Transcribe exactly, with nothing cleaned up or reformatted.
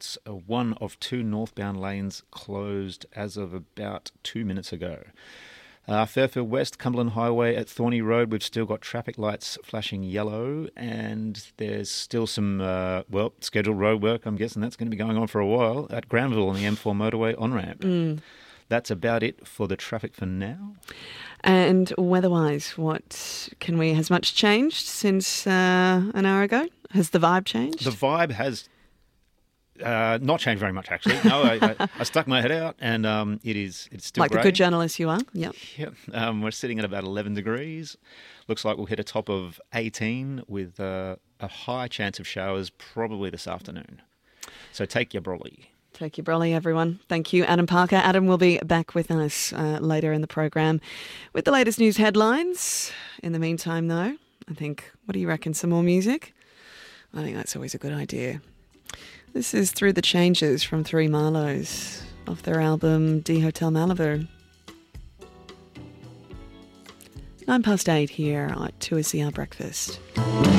got uh, one of two northbound lanes closed as of about two minutes ago. Uh, Fairfield West, Cumberland Highway at Thorney Road, we've still got traffic lights flashing yellow, and there's still some, uh, well, scheduled road work. I'm guessing that's going to be going on for a while at Granville on the M four motorway on-ramp. Mm. That's about it for the traffic for now. And weather-wise, what can we, has much changed since uh, an hour ago? Has the vibe changed? The vibe has uh, not changed very much, actually. No, I, I, I stuck my head out, and um, it is it's still like grey. the good journalist you are. Yep. Yep. Um, we're sitting at about eleven degrees. Looks like we'll hit a top of eighteen with uh, a high chance of showers probably this afternoon. So take your brolly. Take your brolly, everyone. Thank you, Adam Parker. Adam will be back with us uh, later in the program with the latest news headlines. In the meantime, though, I think, what do you reckon, some more music? I think that's always a good idea. This is Through the Changes from Three Marlows off their album D Hotel Malibu. Nine past eight here at two S E R Breakfast.